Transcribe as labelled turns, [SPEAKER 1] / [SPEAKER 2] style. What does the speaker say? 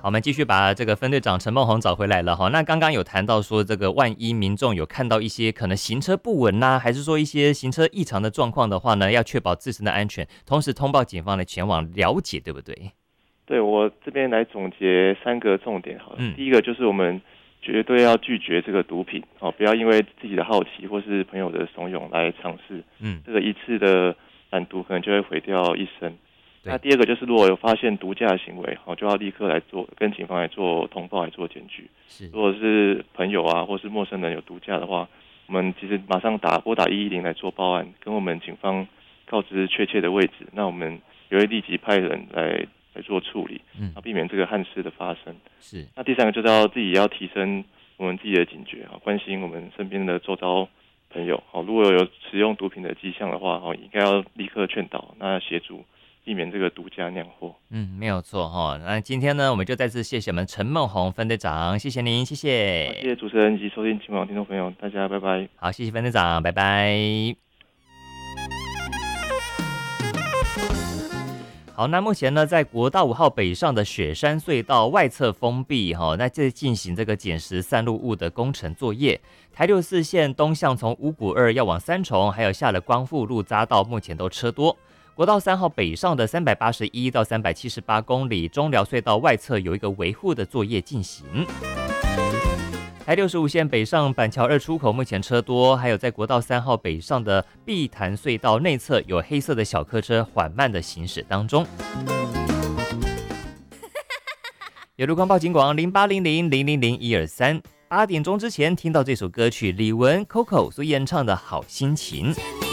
[SPEAKER 1] 好，我们继续把这个分队长陈梦红找回来了哈。那刚刚有谈到说，这个万一民众有看到一些可能行车不稳呐、还是说一些行车异常的状况的话呢，要确保自身的安全，同时通报警方来前往了解，对不对？
[SPEAKER 2] 对，我这边来总结3个重点好了。第一个就是我们绝对要拒绝这个毒品哦，不要因为自己的好奇或是朋友的怂恿来尝试。这个一次的染毒可能就会毁掉一生。那第二个就是，如果有发现毒驾的行为，就要立刻来跟警方来做通报，来做检举。如果是朋友啊，或是陌生人有毒驾的话，我们其实马上拨打110来做报案，跟我们警方告知确切的位置，那我们也会立即派人来做处理，避免这个憾事的发生。那第3个就是要自己要提升我们自己的警觉，关心我们身边的周遭朋友。如果有使用毒品的迹象的话，应该要立刻劝导，那协助避免这个毒驾酿祸。
[SPEAKER 1] 没有错哈。那今天呢，我们就再次谢谢我们陈梦红分队长，谢谢您，谢谢。
[SPEAKER 2] 谢谢主持人以及收听青网听众朋友，大家拜拜。
[SPEAKER 1] 好，谢谢分队长，拜拜。好，那目前呢，在国道5号北上的雪山隧道外侧封闭，那这进行这个捡拾散落物的工程作业。台64线东向从五股2要往三重，还有下了光复路匝道，目前都车多。国道3号北上的381到378公里，中寮隧道外侧有一个维护的作业进行。台65线北上板桥2出口目前车多，还有在国道3号北上的碧潭隧道内侧有黑色的小客车缓慢的行驶当中。有路况报警广0800000123，8点钟之前听到这首歌曲，李玟 Coco 所演唱的好心情。